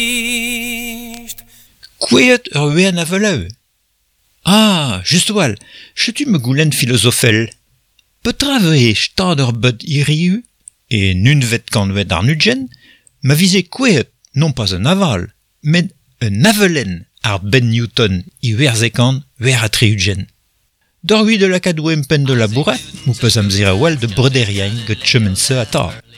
Kouet ur a velau. Ah, justoal, chetu me goulenn philosophel. Petra ve stad ur bud iriu, et n'unvet kanvet ar nugen, ma vize kouet, non pas un aval, men un avelen ar Ben Newton I werzekan ver a triugen. Dorwi de la kadouem pen de labourat, ou peus amzer a wal de brederiain get chemense a tar.